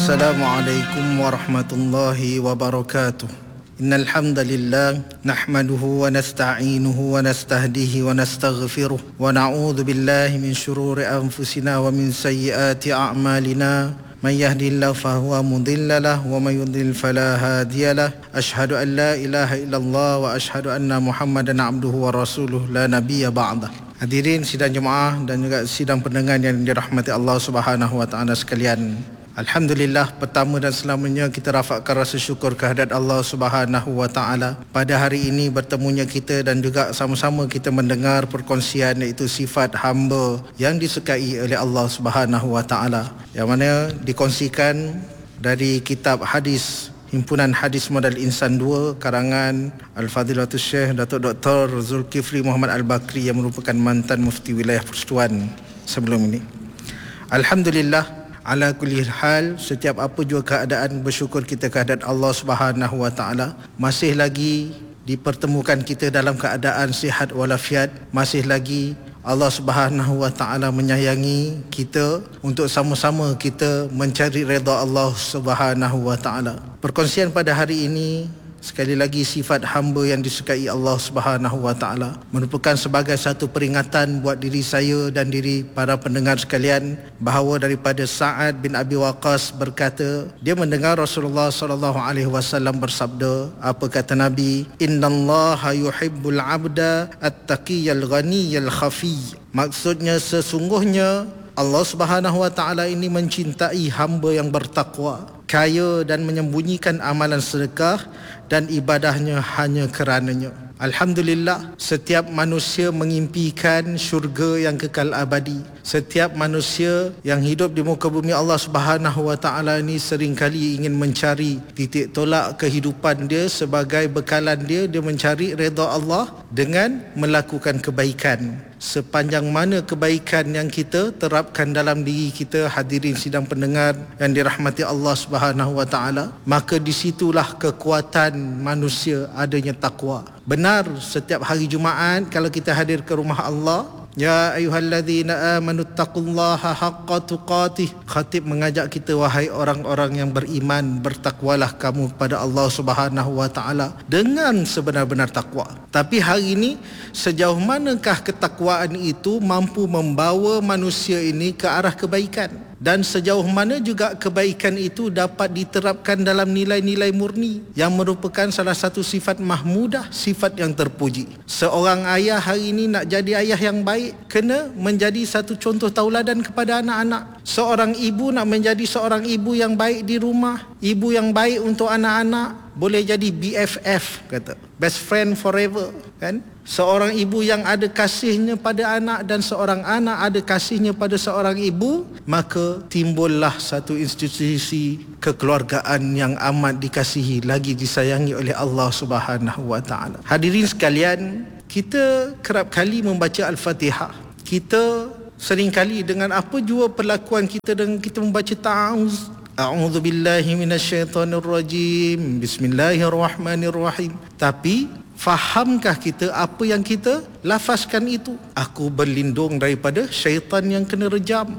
Assalamualaikum warahmatullahi wabarakatuh. Innal hamdalillah nahmaduhu wa nasta'inuhu wa nastahdihi wa nastaghfiruh wa na'udzu billahi min shururi anfusina wa min sayyiati a'malina. Man yahdihillahu fahuwa mudhillalah wa man yudlil fala hadiyalah. Asyhadu an la ilaha illallah wa asyhadu anna Muhammadan abduhu wa rasuluh la nabiyya ba'dah. Hadirin sidang jemaah dan juga sidang pendengar yang dirahmati Allah Subhanahu wa taala sekalian. Alhamdulillah, pertama dan selamanya kita rafakkan rasa syukur kehadirat Allah Subhanahu wa taala pada hari ini bertemunya kita dan juga sama-sama kita mendengar perkongsian iaitu sifat hamba yang disukai oleh Allah Subhanahu wa taala, yang mana dikongsikan dari kitab hadis Himpunan Hadis Modal Insan 2 karangan Al-Fadilatul Syekh Datuk Dr. Zulkifli Muhammad Al-Bakri yang merupakan mantan mufti wilayah Persekutuan sebelum ini. Alhamdulillah, ala kulli hal, setiap apa juga keadaan, bersyukur kita kehadirat Allah Subhanahu wa taala. Masih lagi dipertemukan kita dalam keadaan sihat walafiat, masih lagi Allah Subhanahu wa taala menyayangi kita untuk sama-sama kita mencari redha Allah Subhanahu wa taala. Perkongsian pada hari ini sekali lagi sifat hamba yang disukai Allah Subhanahu wa taala merupakan sebagai satu peringatan buat diri saya dan diri para pendengar sekalian bahawa daripada Sa'ad bin Abi Waqqas berkata, dia mendengar Rasulullah sallallahu alaihi wasallam bersabda, apa kata Nabi? Innallaha yuhibbul 'abda at-taqiyyal ghaniyal khafi. Maksudnya sesungguhnya Allah Subhanahu wa taala ini mencintai hamba yang bertakwa, kaya dan menyembunyikan amalan sedekah dan ibadahnya hanya kerananya. Alhamdulillah, setiap manusia mengimpikan syurga yang kekal abadi. Setiap manusia yang hidup di muka bumi Allah Subhanahu wa taala ini seringkali ingin mencari titik tolak kehidupan dia sebagai bekalan dia mencari redha Allah dengan melakukan kebaikan. Sepanjang mana kebaikan yang kita terapkan dalam diri kita, hadirin sidang pendengar yang dirahmati Allah Subhanahu wa taala, maka disitulah kekuatan manusia adanya takwa. Benar, setiap hari Jumaat kalau kita hadir ke rumah Allah, ya ayyuhalladzina amanu taqullaha haqqa tuqatih, khatib mengajak kita, wahai orang-orang yang beriman, bertakwalah kamu kepada Allah Subhanahu wa taala dengan sebenar-benar takwa. Tapi hari ini sejauh manakah ketakwaan itu mampu membawa manusia ini ke arah kebaikan, dan sejauh mana juga kebaikan itu dapat diterapkan dalam nilai-nilai murni yang merupakan salah satu sifat mahmudah, sifat yang terpuji. Seorang ayah hari ini nak jadi ayah yang baik, kena menjadi satu contoh tauladan kepada anak-anak. Seorang ibu nak menjadi seorang ibu yang baik di rumah, ibu yang baik untuk anak-anak, boleh jadi BFF, kata best friend forever, kan? Seorang ibu yang ada kasihnya pada anak dan seorang anak ada kasihnya pada seorang ibu, maka timbullah satu institusi kekeluargaan yang amat dikasihi lagi disayangi oleh Allah Subhanahu wa taala. Hadirin sekalian, kita kerap kali membaca Al-Fatihah. Kita seringkali dengan apa jua perlakuan kita dengan kita membaca ta'awuz, a'udzu billahi minasyaitonir rajim, bismillahirrahmanirrahim. Tapi fahamkah kita apa yang kita lafazkan itu? Aku berlindung daripada syaitan yang kena rejam.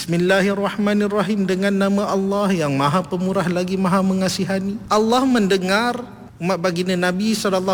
Bismillahirrahmanirrahim, dengan nama Allah yang Maha Pemurah lagi Maha Mengasihani. Allah mendengar umat baginda Nabi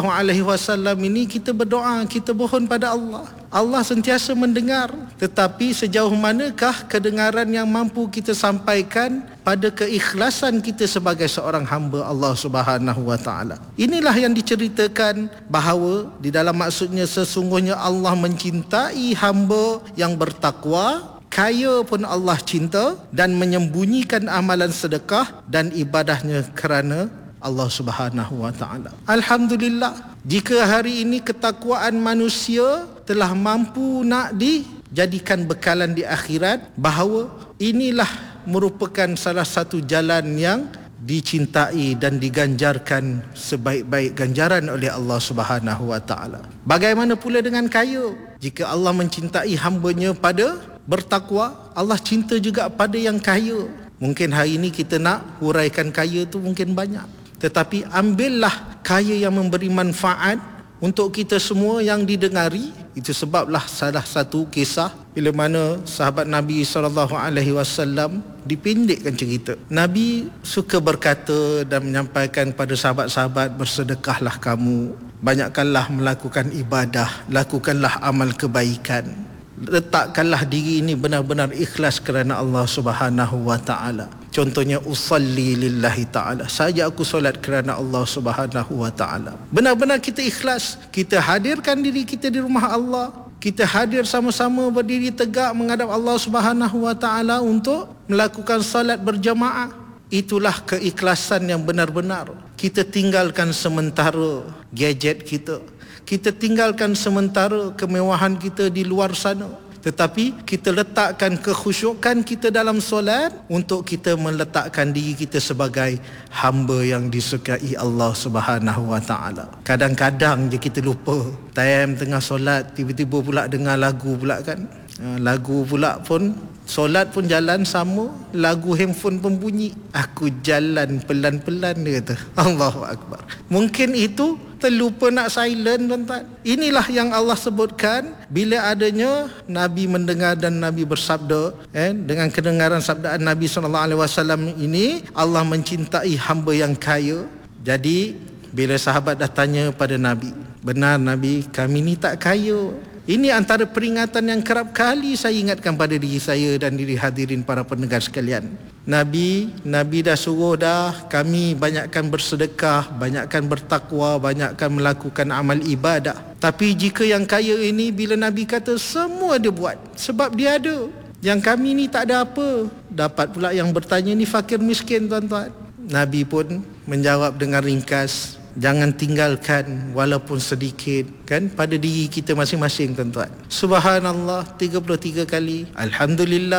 SAW ini kita berdoa, kita mohon pada Allah. Allah sentiasa mendengar. Tetapi sejauh manakah kedengaran yang mampu kita sampaikan pada keikhlasan kita sebagai seorang hamba Allah Subhanahu wa taala? Inilah yang diceritakan bahawa di dalam maksudnya sesungguhnya Allah mencintai hamba yang bertakwa, kaya pun Allah cinta, dan menyembunyikan amalan sedekah dan ibadahnya kerana Allah Subhanahu wa taala. Alhamdulillah, jika hari ini ketakwaan manusia telah mampu nak dijadikan bekalan di akhirat, bahawa inilah merupakan salah satu jalan yang dicintai dan diganjarkan sebaik-baik ganjaran oleh Allah Subhanahu wa taala. Bagaimana pula dengan kaya? Jika Allah mencintai hamba-Nya pada bertakwa, Allah cinta juga pada yang kaya. Mungkin hari ini kita nak huraikan kaya tu mungkin banyak, tetapi ambillah kaya yang memberi manfaat untuk kita semua yang didengari, Itu sebablah salah satu kisah bila mana sahabat Nabi SAW dipendekkan cerita. Nabi suka berkata dan menyampaikan pada sahabat-sahabat, bersedekahlah kamu, banyakkanlah melakukan ibadah, lakukanlah amal kebaikan. Letakkanlah diri ini benar-benar ikhlas kerana Allah Subhanahu wa taala. Contohnya usalli lillahi ta'ala, saja aku solat kerana Allah Subhanahu wa ta'ala. Benar-benar kita ikhlas, kita hadirkan diri kita di rumah Allah, kita hadir sama-sama berdiri tegak menghadap Allah Subhanahu wa ta'ala untuk melakukan solat berjamaah. Itulah keikhlasan yang benar-benar. Kita tinggalkan sementara gadget kita, kita tinggalkan sementara kemewahan kita di luar sana, tetapi kita letakkan kekhusyukan kita dalam solat untuk kita meletakkan diri kita sebagai hamba yang disukai Allah Subhanahu wa taala. Kadang-kadang je kita lupa, time tengah solat tiba-tiba pula dengar lagu pula kan. Lagu pula pun, solat pun jalan sama, lagu handphone pun bunyi. Aku jalan pelan-pelan, dia kata. Allahu Akbar. Mungkin itu terlupa nak silent, tuan-tuan. Inilah yang Allah sebutkan bila adanya Nabi mendengar dan Nabi bersabda, dengan kedengaran sabdaan Nabi SAW ini, Allah mencintai hamba yang kaya. Jadi bila sahabat dah tanya pada Nabi, benar Nabi, kami ni tak kaya. Ini antara peringatan yang kerap kali saya ingatkan pada diri saya dan diri hadirin para pendengar sekalian. Nabi dah suruh dah kami banyakkan bersedekah, banyakkan bertakwa, banyakkan melakukan amal ibadah. Tapi jika yang kaya ini, bila Nabi kata semua dia buat sebab dia ada, yang kami ni tak ada apa. Dapat pula yang bertanya ni fakir miskin, tuan-tuan. Nabi pun menjawab dengan ringkas, jangan tinggalkan walaupun sedikit kan pada diri kita masing-masing, tuan-tuan. Subhanallah 33 kali, Alhamdulillah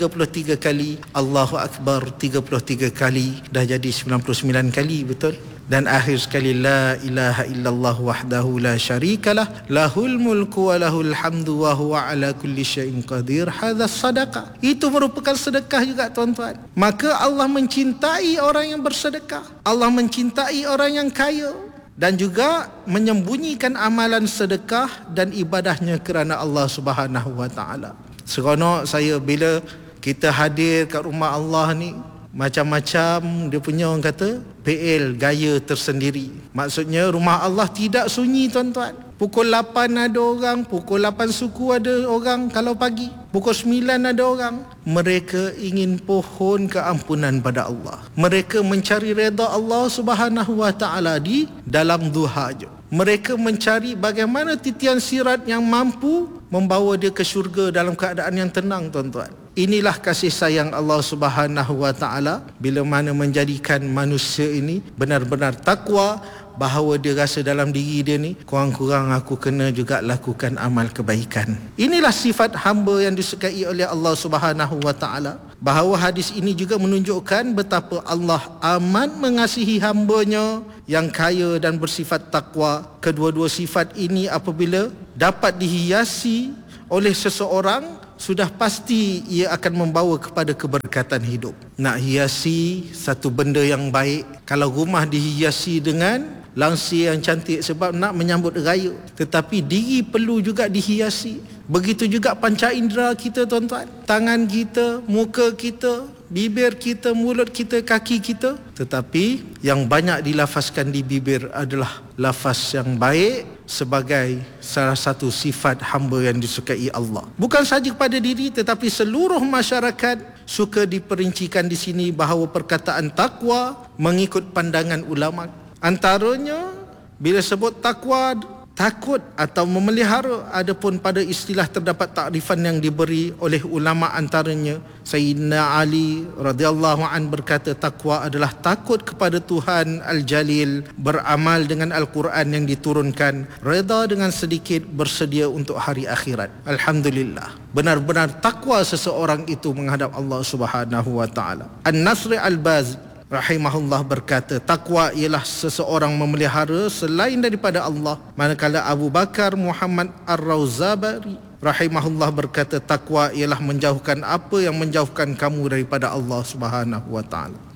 33 kali, Allahu Akbar 33 kali, dah jadi 99 kali, betul? Dan akhir sekali, la ilaha illallah wahdahu la syarikalah, lahul mulku wa lahul hamdu wa huwa ala kulli syai'in qadir. Hadha sadaqah. Itu merupakan sedekah juga, tuan-tuan. Maka Allah mencintai orang yang bersedekah, Allah mencintai orang yang kaya, dan juga menyembunyikan amalan sedekah dan ibadahnya kerana Allah Subhanahu wa taala. Seronok saya bila kita hadir kat rumah Allah ni, macam-macam dia punya, orang kata, PL gaya tersendiri. Maksudnya rumah Allah tidak sunyi, tuan-tuan. Pukul 8 ada orang, pukul 8 suku ada orang kalau pagi, pukul 9 ada orang. Mereka ingin pohon keampunan pada Allah. Mereka mencari redha Allah Subhanahu wa taala di dalam duha je. Mereka mencari bagaimana titian sirat yang mampu membawa dia ke syurga dalam keadaan yang tenang, tuan-tuan. Inilah kasih sayang Allah Subhanahu wa taala bila mana menjadikan manusia ini benar-benar takwa, bahawa dia rasa dalam diri dia ni, kurang-kurang aku kena juga lakukan amal kebaikan. Inilah sifat hamba yang disukai oleh Allah Subhanahu wa taala. Bahawa hadis ini juga menunjukkan betapa Allah amat mengasihi hambanya yang kaya dan bersifat takwa. Kedua-dua sifat ini apabila dapat dihiasi oleh seseorang, sudah pasti ia akan membawa kepada keberkatan hidup. Nak hiasi satu benda yang baik, kalau rumah dihiasi dengan langsir yang cantik sebab nak menyambut raya, tetapi diri perlu juga dihiasi. Begitu juga panca indera kita, tuan-tuan. Tangan kita, muka kita, bibir kita, mulut kita, kaki kita. Tetapi yang banyak dilafazkan di bibir adalah lafaz yang baik sebagai salah satu sifat hamba yang disukai Allah. Bukan sahaja kepada diri, tetapi seluruh masyarakat suka diperincikan di sini bahawa perkataan takwa mengikut pandangan ulama. Antaranya bila sebut takwa, takut atau memelihara. Adapun pada istilah terdapat takrifan yang diberi oleh ulama, antaranya Sayyidina Ali radhiyallahu an berkata takwa adalah takut kepada Tuhan Al-Jalil, beramal dengan Al-Quran yang diturunkan, redha dengan sedikit, bersedia untuk hari akhirat. Alhamdulillah, benar-benar takwa seseorang itu menghadap Allah Subhanahu wa taala. An-Nasri Al-Bazi rahimahullah berkata, takwa ialah seseorang memelihara selain daripada Allah. Manakala Abu Bakar Muhammad Ar-Rawzabari rahimahullah berkata, takwa ialah menjauhkan apa yang menjauhkan kamu daripada Allah Subhanahu wa taala.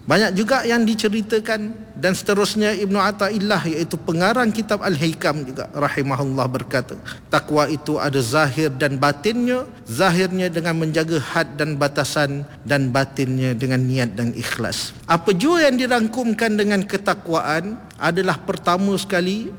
Banyak juga yang diceritakan dan seterusnya. Ibnu Athaillah iaitu pengarang kitab Al-Hikam juga rahimahullah berkata, takwa itu ada zahir dan batinnya. Zahirnya dengan menjaga had dan batasan, dan batinnya dengan niat dan ikhlas. Apa jua yang dirangkumkan dengan ketakwaan adalah pertama sekali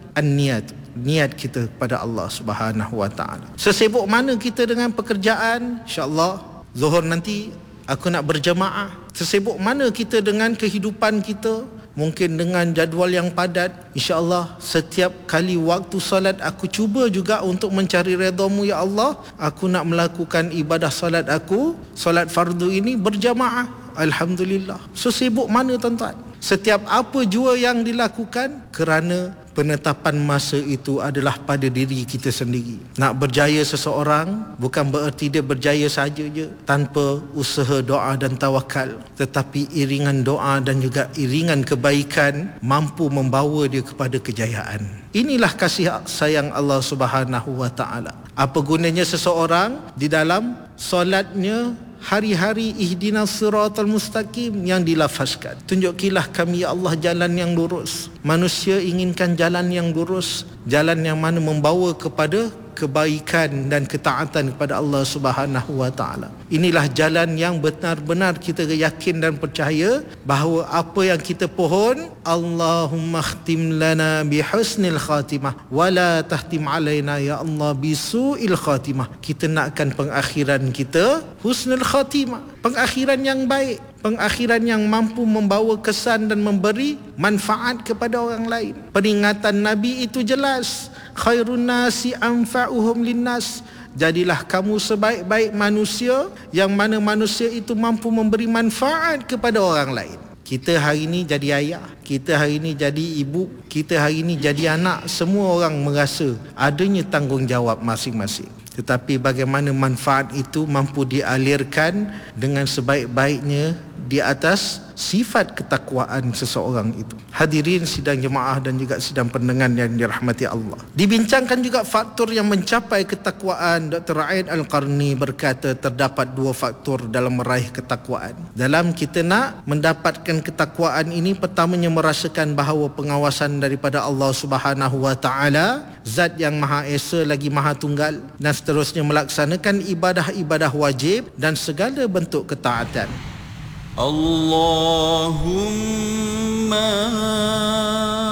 niat kita kepada Allah Subhanahu wa taala. Sesibuk mana kita dengan pekerjaan, insya-Allah Zuhur nanti aku nak berjemaah. Sesibuk mana kita dengan kehidupan kita, mungkin dengan jadual yang padat, insya-Allah setiap kali waktu solat aku cuba juga untuk mencari redha-Mu ya Allah. Aku nak melakukan ibadah solat aku, solat fardu ini berjamaah. Alhamdulillah. Sesibuk mana tuan-tuan? Setiap apa jua yang dilakukan kerana penetapan masa itu adalah pada diri kita sendiri. Nak berjaya seseorang bukan bererti dia berjaya saja je tanpa usaha doa dan tawakal, tetapi iringan doa dan juga iringan kebaikan mampu membawa dia kepada kejayaan. Inilah kasih sayang Allah Subhanahu wa taala. Apa gunanya seseorang di dalam solatnya hari-hari ihdinas siratal mustaqim yang dilafazkan, tunjukilah kami ya Allah jalan yang lurus. Manusia inginkan jalan yang lurus, jalan yang mana membawa kepada kebaikan dan ketaatan kepada Allah Subhanahu wa taala. Inilah jalan yang benar-benar kita yakin dan percaya bahawa apa yang kita pohon, Allahumma khtim lana bihusnil khatimah wa la tahtim alaina ya Allah bisu'il khatimah. Kita nakkan pengakhiran kita husnul khatimah, pengakhiran yang baik, pengakhiran yang mampu membawa kesan dan memberi manfaat kepada orang lain. Peringatan Nabi itu jelas, khairun nasi anfa'uhum linnas. Jadilah kamu sebaik-baik manusia yang mana manusia itu mampu memberi manfaat kepada orang lain. Kita hari ini jadi ayah, kita hari ini jadi ibu, kita hari ini jadi anak. Semua orang merasa adanya tanggungjawab masing-masing. Tetapi bagaimana manfaat itu mampu dialirkan dengan sebaik-baiknya di atas sifat ketakwaan seseorang itu. Hadirin sidang jemaah dan juga sidang pendengar yang dirahmati Allah. Dibincangkan juga faktor yang mencapai ketakwaan. Dr. A'id Al-Qarni berkata terdapat 2 faktor dalam meraih ketakwaan. Dalam kita nak mendapatkan ketakwaan ini, pertamanya merasakan bahawa pengawasan daripada Allah Subhanahu wa taala, Zat yang Maha Esa lagi Maha Tunggal, dan seterusnya melaksanakan ibadah-ibadah wajib dan segala bentuk ketaatan. Allahumma